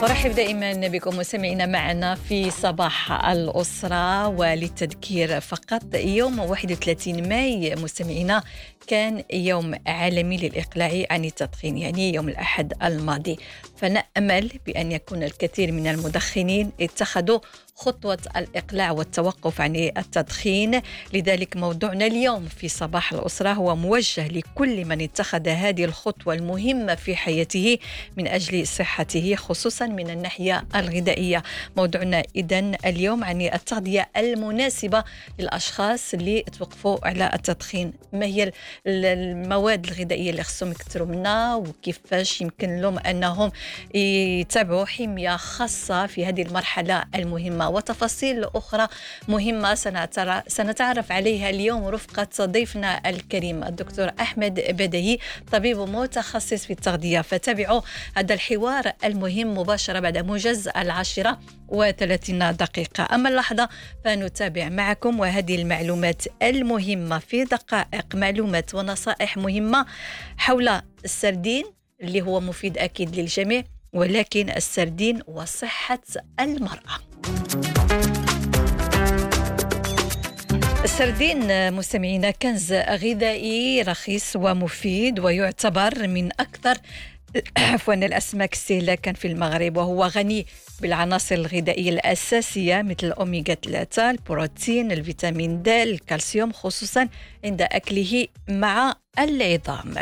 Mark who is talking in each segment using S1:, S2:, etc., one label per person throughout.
S1: أرحب دائما بكم مستمعينا معنا في صباح الأسرة. وللتذكير فقط، يوم 31 ماي مستمعينا كان يوم عالمي للإقلاع عن التدخين، يعني يوم الأحد الماضي. فنأمل بأن يكون الكثير من المدخنين اتخذوا خطوة الإقلاع والتوقف عن التدخين. لذلك موضوعنا اليوم في صباح الأسرة هو موجه لكل من اتخذ هذه الخطوة المهمة في حياته من أجل صحته، خصوصا من الناحية الغذائية. موضوعنا إذن اليوم عن التغذية المناسبة للأشخاص اللي توقفوا على التدخين. ما هي المواد الغذائية اللي خصهم يكثروا منها، وكيفاش يمكن لهم أنهم يتابعوا حمية خاصة في هذه المرحلة المهمة، وتفاصيل أخرى مهمة سنتعرف عليها اليوم رفقة ضيفنا الكريم الدكتور أحمد بدهي، طبيب متخصص في التغذية. فتابعوا هذا الحوار المهم مباشرة بعد موجز 10:30 دقيقة. أما اللحظة فنتابع معكم وهذه المعلومات المهمة في دقائق، معلومات ونصائح مهمة حول السردين اللي هو مفيد أكيد للجميع، ولكن السردين وصحة المرأة. السردين مستمعينا كنز غذائي رخيص ومفيد، ويعتبر من أكثر الأسماك استهلاكا في المغرب، وهو غني بالعناصر الغذائية الأساسية مثل الأوميغا 3، البروتين، الفيتامين د، الكالسيوم، خصوصا عند أكله مع العظام.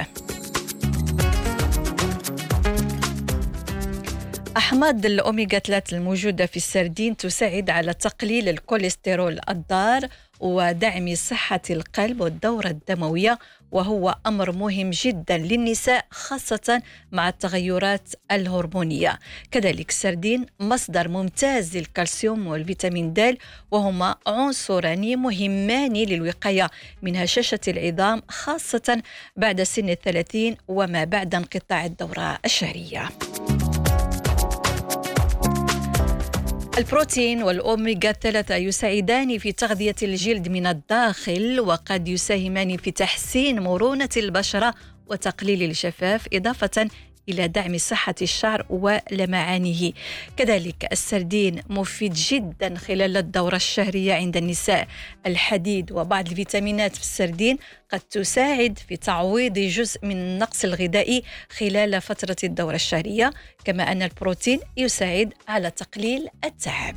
S1: أحماض الأوميغا 3 الموجودة في السردين تساعد على تقليل الكوليسترول الضار ودعم صحة القلب والدورة الدموية، وهو أمر مهم جدا للنساء خاصة مع التغيرات الهرمونية. كذلك السردين مصدر ممتاز للكالسيوم والفيتامين د، وهما عنصران مهمان للوقاية من هشاشة العظام، خاصة بعد سن 30 وما بعد انقطاع الدورة الشهرية. البروتين والأوميغا 3 يساعدان في تغذية الجلد من الداخل، وقد يساهمان في تحسين مرونة البشرة وتقليل الجفاف، إضافة إلى دعم صحة الشعر ولمعانه. كذلك السردين مفيد جدا خلال الدورة الشهرية عند النساء. الحديد وبعض الفيتامينات في السردين قد تساعد في تعويض جزء من النقص الغذائي خلال فترة الدورة الشهرية، كما أن البروتين يساعد على تقليل التعب.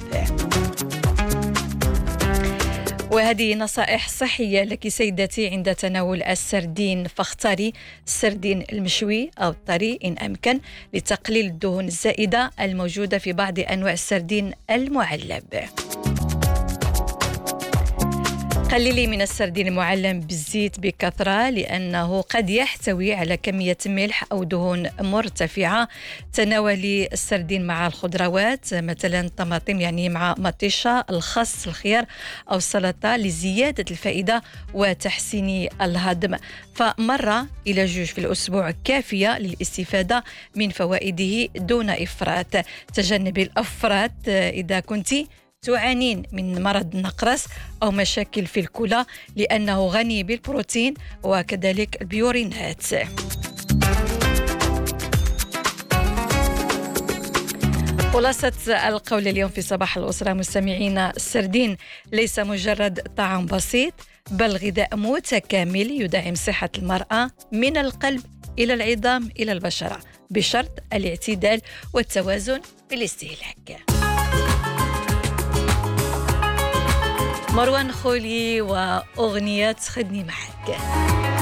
S1: وهذه نصائح صحية لك سيدتي عند تناول السردين، فاختاري السردين المشوي أو الطري إن أمكن لتقليل الدهون الزائدة الموجودة في بعض أنواع السردين المعلب. قللي من السردين المعلم بالزيت بكثرة، لأنه قد يحتوي على كمية ملح أو دهون مرتفعة. تناولي السردين مع الخضروات، مثلا الطماطم يعني مع مطيشة، الخس، الخيار أو السلطة لزيادة الفائدة وتحسين الهضم. فمرة إلى 2 في الأسبوع كافية للاستفادة من فوائده دون إفراط. تجنبي الأفراط إذا كنت تعانين من مرض النقرس أو مشاكل في الكلى، لأنه غني بالبروتين وكذلك البيورينات. خلاصة القول اليوم في صباح الأسرة مستمعينا، السردين ليس مجرد طعام بسيط، بل غذاء متكامل يدعم صحة المرأة من القلب إلى العظام إلى البشرة، بشرط الاعتدال والتوازن في الاستهلاك. مروان خولي وأغنية خدني معك.